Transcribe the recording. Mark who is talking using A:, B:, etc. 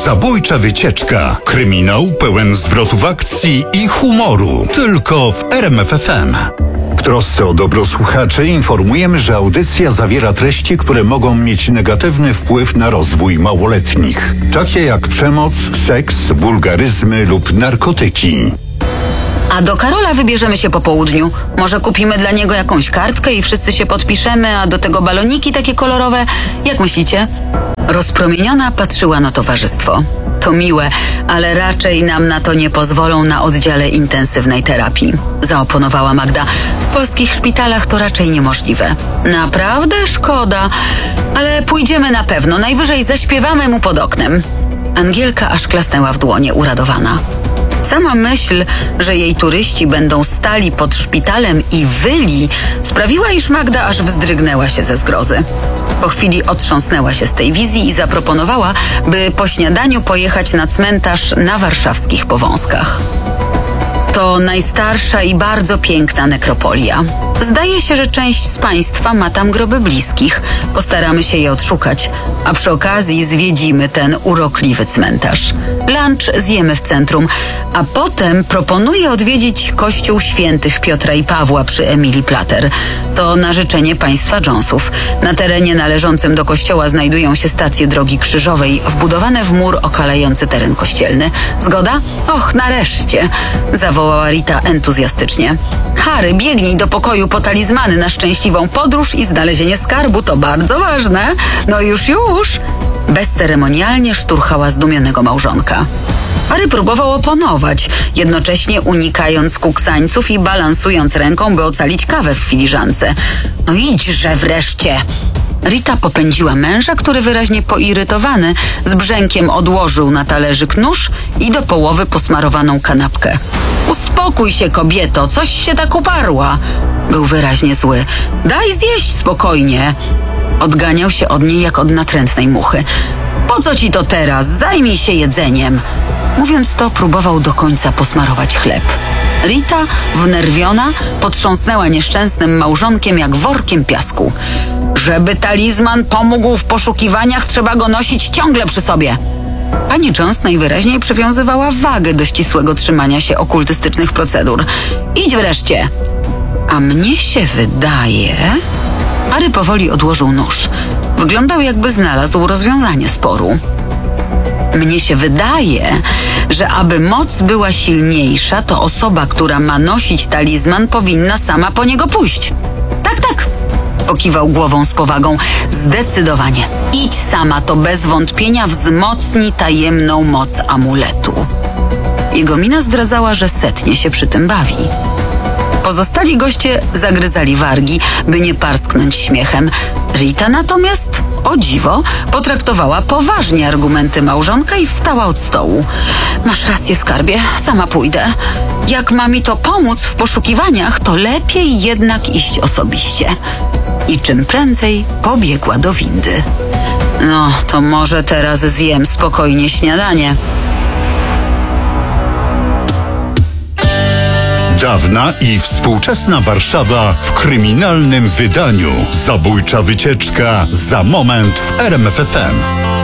A: Zabójcza wycieczka. Kryminał pełen zwrotów akcji i humoru. Tylko w RMF FM. W trosce o dobro słuchaczy informujemy, że audycja zawiera treści, które mogą mieć negatywny wpływ na rozwój małoletnich. Takie jak przemoc, seks, wulgaryzmy lub narkotyki.
B: A do Karola wybierzemy się po południu. Może kupimy dla niego jakąś kartkę i wszyscy się podpiszemy, a do tego baloniki takie kolorowe. Jak myślicie? Rozpromieniona patrzyła na towarzystwo. To miłe, ale raczej nam na to nie pozwolą na oddziale intensywnej terapii. Zaoponowała Magda. W polskich szpitalach to raczej niemożliwe. Naprawdę szkoda, ale pójdziemy na pewno. Najwyżej zaśpiewamy mu pod oknem. Angielka aż klasnęła w dłonie, uradowana. Sama myśl, że jej turyści będą stali pod szpitalem i wyli, sprawiła, iż Magda aż wzdrygnęła się ze zgrozy. Po chwili otrząsnęła się z tej wizji i zaproponowała, by po śniadaniu pojechać na cmentarz na warszawskich Powązkach. To najstarsza i bardzo piękna nekropolia. Zdaje się, że część z państwa ma tam groby bliskich. Postaramy się je odszukać, a przy okazji zwiedzimy ten urokliwy cmentarz. Lunch zjemy w centrum, a potem proponuję odwiedzić kościół świętych Piotra i Pawła przy Emilii Plater. To na życzenie państwa Jonesów. Na terenie należącym do kościoła znajdują się stacje drogi krzyżowej, wbudowane w mur okalający teren kościelny. Zgoda? Och, nareszcie! Zawołała Rita entuzjastycznie. Harry, biegnij do pokoju po talizmany na szczęśliwą podróż i znalezienie skarbu, to bardzo ważne. No już! Bezceremonialnie szturchała zdumionego małżonka. Harry próbował oponować, jednocześnie unikając kuksańców i balansując ręką, by ocalić kawę w filiżance. No idźże wreszcie! Rita popędziła męża, który wyraźnie poirytowany z brzękiem odłożył na talerzyk nóż i do połowy posmarowaną kanapkę. Uspokój się, kobieto, coś się tak uparła. Był wyraźnie zły. Daj zjeść spokojnie. Odganiał się od niej jak od natrętnej muchy. Po co ci to teraz? Zajmij się jedzeniem. Mówiąc to, próbował do końca posmarować chleb. Rita, wnerwiona, potrząsnęła nieszczęsnym małżonkiem jak workiem piasku. Żeby talizman pomógł w poszukiwaniach, trzeba go nosić ciągle przy sobie. Pani Jones najwyraźniej przywiązywała wagę do ścisłego trzymania się okultystycznych procedur. Idź wreszcie. A mnie się wydaje... Harry powoli odłożył nóż. Wyglądał, jakby znalazł rozwiązanie sporu. Mnie się wydaje, że aby moc była silniejsza, to osoba, która ma nosić talizman, powinna sama po niego pójść. Tak, tak. Pokiwał głową z powagą. Zdecydowanie. Idź sama, to bez wątpienia wzmocni tajemną moc amuletu. Jego mina zdradzała, że setnie się przy tym bawi. Pozostali goście zagryzali wargi, by nie parsknąć śmiechem. Rita natomiast, o dziwo, potraktowała poważnie argumenty małżonka i wstała od stołu. Masz rację, skarbie, sama pójdę. Jak ma mi to pomóc w poszukiwaniach, to lepiej jednak iść osobiście. I czym prędzej pobiegła do windy. No, to może teraz zjem spokojnie śniadanie.
A: Dawna i współczesna Warszawa w kryminalnym wydaniu. Zabójcza wycieczka za moment w RMF FM.